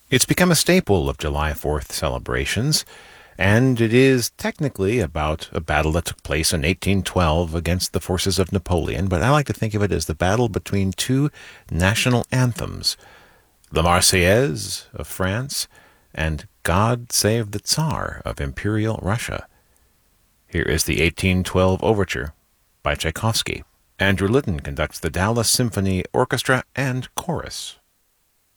It's become a staple of July 4th celebrations, and it is technically about a battle that took place in 1812 against the forces of Napoleon, but I like to think of it as the battle between two national anthems, the Marseillaise of France and God Save the Tsar of Imperial Russia. Here is the 1812 Overture by Tchaikovsky. Andrew Litton conducts the Dallas Symphony Orchestra and Chorus.